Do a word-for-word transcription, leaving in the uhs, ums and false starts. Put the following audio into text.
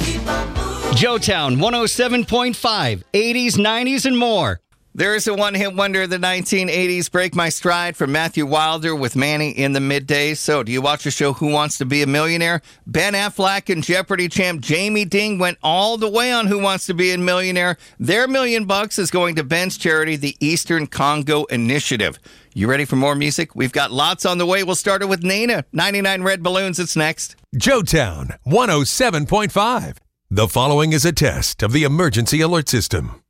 Joetown one oh seven point five, eighties, nineties, and more. There is a one-hit wonder of the nineteen eighties, Break My Stride, from Matthew Wilder with Manny in the middays. So, do you watch the show Who Wants to Be a Millionaire? Ben Affleck and Jeopardy champ Jamie Ding went all the way on Who Wants to Be a Millionaire. Their million bucks is going to Ben's charity, the Eastern Congo Initiative. You ready for more music? We've got lots on the way. We'll start it with Nina. ninety-nine Red Balloons, it's next. Joetown one oh seven point five. The following is a test of the emergency alert system.